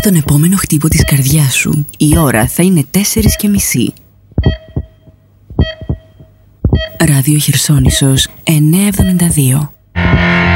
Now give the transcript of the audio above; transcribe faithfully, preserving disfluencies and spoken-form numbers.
τον επόμενο χτύπο της καρδιάς σου. Η ώρα θα είναι τέσσερις και μισή. Ράδιο Χερσόνησος εννιακόσια εβδομήντα δύο.